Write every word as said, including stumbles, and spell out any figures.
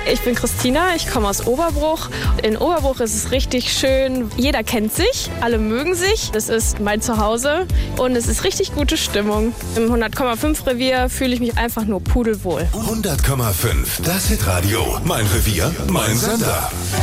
Ich bin Christina, ich komme aus Oberbruch. In Oberbruch ist es richtig schön. Jeder kennt sich, alle mögen sich. Das ist mein Zuhause und es ist richtig gute Stimmung. Im hundert Komma fünf Revier fühle ich mich einfach nur pudelwohl. hundert Komma fünf, das Hitradio. Mein Revier, mein Sender.